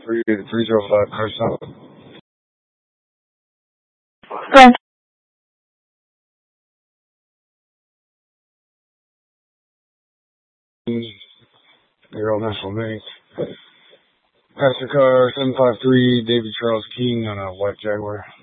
305 Carson. Frank. Aero National Bank. Passenger car 753 David Charles King on a white Jaguar.